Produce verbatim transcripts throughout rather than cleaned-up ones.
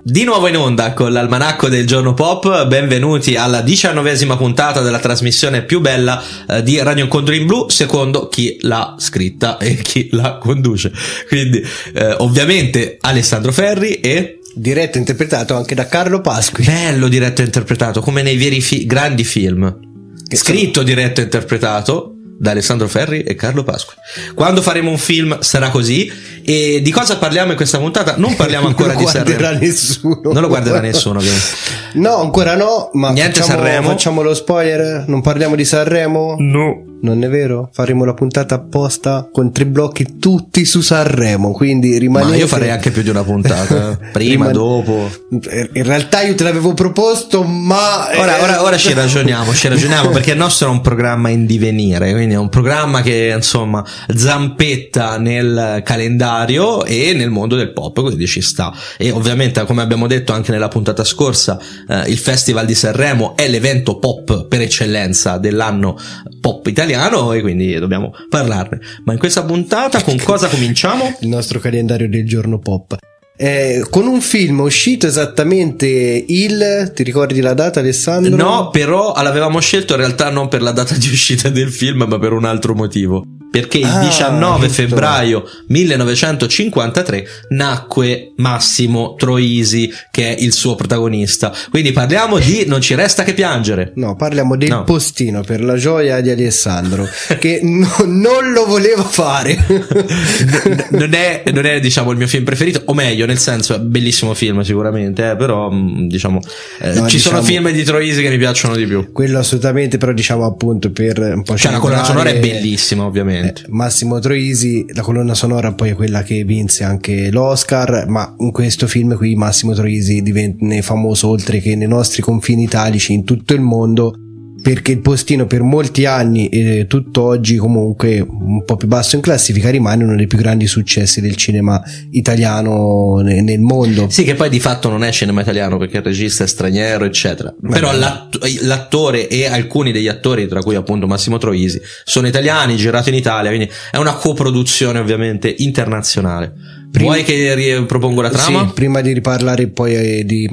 Di nuovo in onda con l'almanacco del giorno pop, benvenuti alla diciannovesima puntata della trasmissione più bella eh, di Radio Incontro in Blu, secondo chi l'ha scritta e chi la conduce. Quindi eh, ovviamente Alessandro Ferri e... diretto e interpretato anche da Carlo Pasqui. Bello diretto e interpretato, come nei veri fi- grandi film. Che Scritto, sono... diretto e interpretato da Alessandro Ferri e Carlo Pasqui. Quando faremo un film sarà così. E di cosa parliamo in questa puntata? Non parliamo ancora di Sanremo. Non lo guarderà nessuno. Non lo guarderà nessuno, ovviamente. No, ancora no, ma niente facciamo, Sanremo. Facciamo lo spoiler, non parliamo di Sanremo? No. Non è vero? Faremo la puntata apposta con tre blocchi tutti su Sanremo, quindi rimanete... Ma io farei anche più di una puntata, prima, Riman... dopo. In realtà io te l'avevo proposto, ma... Ora, ora, ora ci ragioniamo, ci ragioniamo perché il nostro è un programma in divenire, quindi è un programma che insomma zampetta nel calendario e nel mondo del pop, quindi ci sta. E ovviamente, come abbiamo detto anche nella puntata scorsa, eh, il Festival di Sanremo è l'evento pop per eccellenza dell'anno pop italiano, e quindi dobbiamo parlarne. Ma in questa puntata con cosa cominciamo? Il nostro calendario del giorno pop. Eh, con un film uscito esattamente il... ti ricordi la data, Alessandro? No, però l'avevamo scelto in realtà non per la data di uscita del film, ma per un altro motivo. Perché il ah, diciannove febbraio millenovecentocinquantatré nacque Massimo Troisi, che è il suo protagonista. Quindi parliamo di Non ci resta che piangere. No, parliamo del no. postino per la gioia di Alessandro, che no, non lo voleva fare. non, è, non è, diciamo, il mio film preferito, o meglio, nel senso, è un bellissimo film sicuramente, eh, però, diciamo, eh, no, ci diciamo, sono film di Troisi che mi piacciono di più. Quello assolutamente, però diciamo appunto per un po' cioè la colonna sonora è bellissima, ovviamente. Massimo Troisi, la colonna sonora poi è quella che vinse anche l'Oscar, ma in questo film qui Massimo Troisi divenne famoso oltre che nei nostri confini italici, in tutto il mondo, perché il postino per molti anni e tutt'oggi comunque un po' più basso in classifica rimane uno dei più grandi successi del cinema italiano nel mondo. Sì, che poi di fatto non è cinema italiano perché il regista è straniero eccetera, ma però l'att- l'attore e alcuni degli attori, tra cui appunto Massimo Troisi, sono italiani, girato in Italia, quindi è una coproduzione ovviamente internazionale. Prima... Vuoi che ripropongo la trama? Sì, prima di riparlare poi di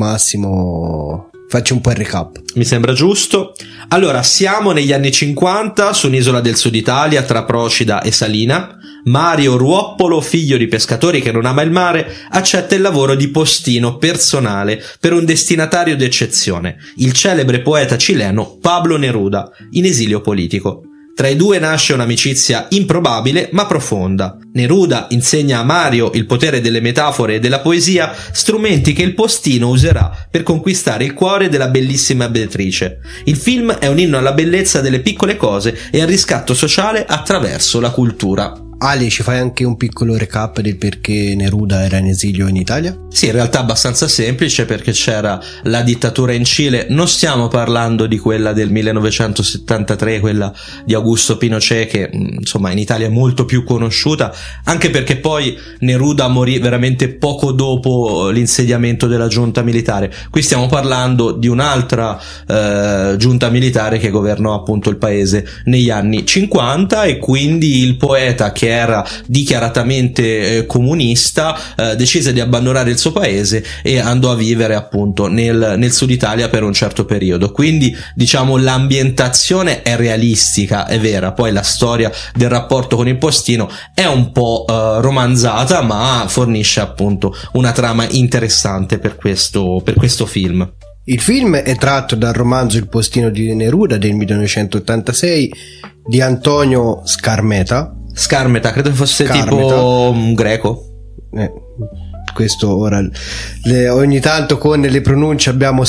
Massimo faccio un po' il recap. Mi sembra giusto. Allora, siamo negli anni cinquanta su un'isola del sud Italia tra Procida e Salina. Mario Ruoppolo, figlio di pescatori che non ama il mare, accetta il lavoro di postino personale per un destinatario d'eccezione, il celebre poeta cileno Pablo Neruda, in esilio politico. Tra i due nasce un'amicizia improbabile ma profonda. Neruda insegna a Mario il potere delle metafore e della poesia, strumenti che il postino userà per conquistare il cuore della bellissima Beatrice. Il film è un inno alla bellezza delle piccole cose e al riscatto sociale attraverso la cultura. Ali, ci fai anche un piccolo recap del perché Neruda era in esilio in Italia? Sì, in realtà abbastanza semplice, perché c'era la dittatura in Cile. Non stiamo parlando di quella del millenovecentosettantatré, quella di Augusto Pinochet, che insomma in Italia è molto più conosciuta, anche perché poi Neruda morì veramente poco dopo l'insediamento della giunta militare. Qui stiamo parlando di un'altra eh, giunta militare che governò appunto il paese negli anni cinquanta, e quindi il poeta, che era dichiaratamente eh, comunista, eh, decise di abbandonare il suo paese e andò a vivere appunto nel, nel sud Italia per un certo periodo. Quindi diciamo l'ambientazione è realistica, è vera, poi la storia del rapporto con il postino è un po' eh, romanzata, ma fornisce appunto una trama interessante per questo, per questo film. Il film è tratto dal romanzo Il postino di Neruda del millenovecentottantasei di Antonio Scarmeta. Scarmeta, credo fosse Scarmeta. Tipo un greco. Eh, questo ora le, ogni tanto con le pronunce abbiamo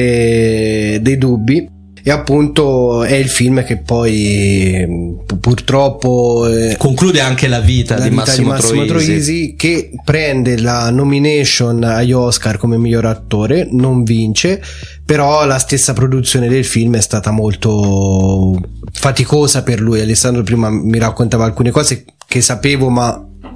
sempre dei dubbi, e appunto è il film che poi purtroppo eh, conclude anche la vita, la di, vita Massimo di Massimo Troisi. Troisi, che prende la nomination agli Oscar come miglior attore, non vince, però la stessa produzione del film è stata molto faticosa per lui. Alessandro prima mi raccontava alcune cose che sapevo ma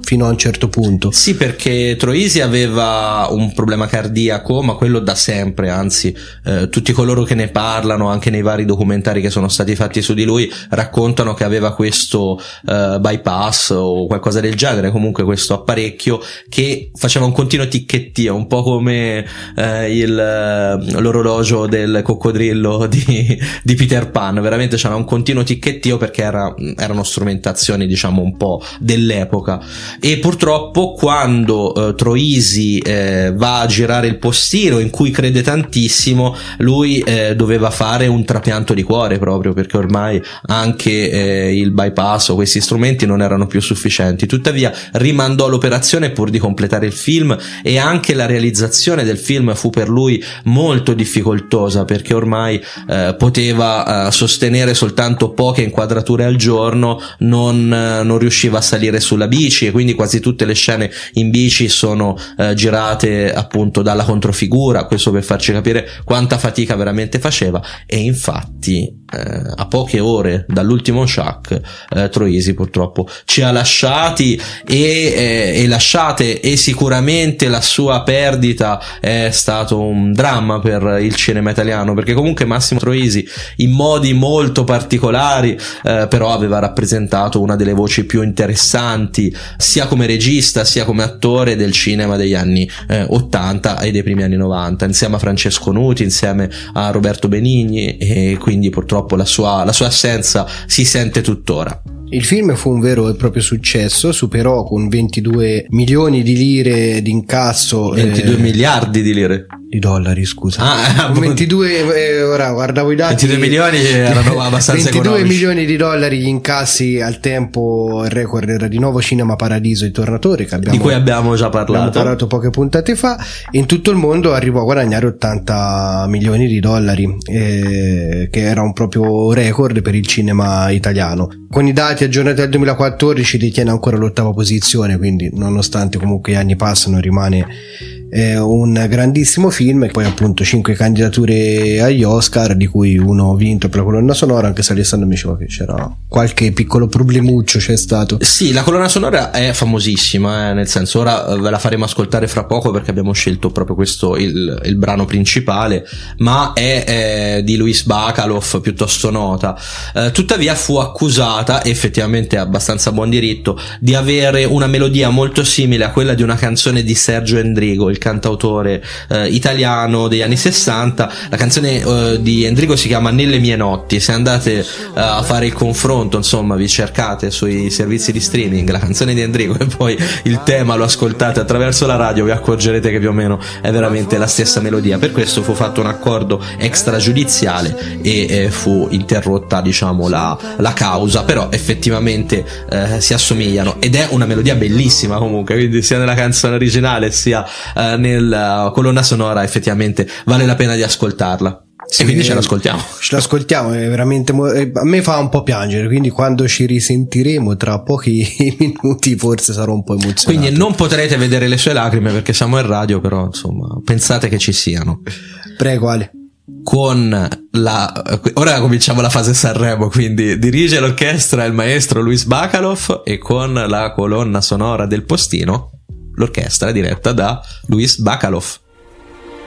fino a un certo punto. Sì, perché Troisi aveva un problema cardiaco, ma quello da sempre, anzi eh, tutti coloro che ne parlano, anche nei vari documentari che sono stati fatti su di lui, raccontano che aveva questo eh, bypass o qualcosa del genere, comunque questo apparecchio che faceva un continuo ticchettio, un po' come eh, il, l'orologio del coccodrillo di, di Peter Pan. Veramente c'era un continuo ticchettio perché era, erano strumentazioni diciamo un po' dell'epoca. E purtroppo quando eh, Troisi eh, va a girare Il postino, in cui crede tantissimo, lui eh, doveva fare un trapianto di cuore, proprio perché ormai anche eh, il bypass o questi strumenti non erano più sufficienti. Tuttavia rimandò l'operazione pur di completare il film, e anche la realizzazione del film fu per lui molto difficoltosa, perché ormai eh, poteva eh, sostenere soltanto poche inquadrature al giorno, non, eh, non riusciva a salire sulla bici, e quindi quasi tutte le scene in bici sono eh, girate appunto dalla controfigura, questo per farci capire quanta fatica veramente faceva. E infatti eh, a poche ore dall'ultimo Chuck eh, Troisi purtroppo ci ha lasciati e, eh, e lasciate e sicuramente la sua perdita è stato un dramma per il cinema italiano, perché comunque Massimo Troisi in modi molto particolari eh, però aveva rappresentato una delle voci più interessanti sia come regista sia come attore del cinema degli anni eh, ottanta e dei primi anni novanta, insieme a Francesco Nuti, insieme a Roberto Benigni, e quindi purtroppo la sua, la sua assenza si sente tuttora. Il film fu un vero e proprio successo, superò con ventidue milioni di lire di incasso, ventidue eh, miliardi di lire di dollari, scusa. Ah, ventidue eh, ora guardavo i dati. ventidue milioni erano abbastanza ventidue economici. milioni di dollari gli incassi al tempo. Il record era di nuovo Cinema Paradiso, Il Tornatore, che abbiamo, di cui abbiamo già parlato. Abbiamo parlato poche puntate fa. In tutto il mondo arrivò a guadagnare ottanta milioni di dollari, eh, che era un proprio record per il cinema italiano. Con i dati aggiornati al duemilaquattordici detiene ancora l'ottava posizione, quindi nonostante comunque gli anni passano rimane eh, un grandissimo film. E poi appunto cinque candidature agli Oscar, di cui uno vinto per la colonna sonora, anche se Alessandro mi diceva che c'era qualche piccolo problemuccio c'è stato. Sì, la colonna sonora è famosissima, eh, nel senso, ora ve la faremo ascoltare fra poco perché abbiamo scelto proprio questo il, il brano principale, ma è eh, di Luis Bacalov, piuttosto nota. Eh, tuttavia fu accusata, effettivamente abbastanza a buon diritto, di avere una melodia molto simile a quella di una canzone di Sergio Endrigo, il cantautore eh, italiano degli anni sessanta. La canzone eh, di Endrigo si chiama Nelle mie notti. Se andate eh, a fare il confronto, insomma, vi cercate sui servizi di streaming la canzone di Endrigo e poi il tema lo ascoltate attraverso la radio, vi accorgerete che più o meno è veramente la stessa melodia. Per questo fu fatto un accordo extragiudiziale e eh, fu interrotta, diciamo, la, la causa, però effettivamente eh, si assomigliano ed è una melodia bellissima comunque, quindi sia nella canzone originale sia eh, nella colonna sonora effettivamente vale la pena di ascoltarla. Sì, e quindi ce l'ascoltiamo. Ce l'ascoltiamo, è veramente. A me fa un po' piangere, quindi quando ci risentiremo tra pochi minuti forse sarò un po' emozionato. Quindi non potrete vedere le sue lacrime perché siamo in radio, però insomma pensate che ci siano. Prego Ale. Con la ora cominciamo la fase Sanremo, quindi dirige l'orchestra il maestro Luis Bacalov e con la colonna sonora del postino l'orchestra diretta da Luis Bacalov.